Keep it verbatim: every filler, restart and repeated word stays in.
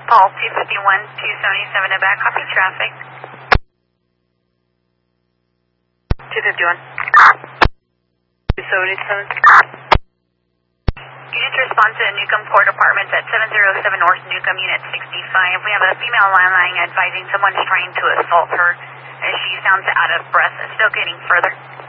Paul, two fifty-one, two seventy-seven at back. Copy traffic. two fifty-one. two seventy-seven. Unit to respond to Newcomb Court Apartments at seven oh seven North Newcomb, Unit sixty-five. We have a female landline advising someone's trying to assault her as she sounds out of breath and still getting further.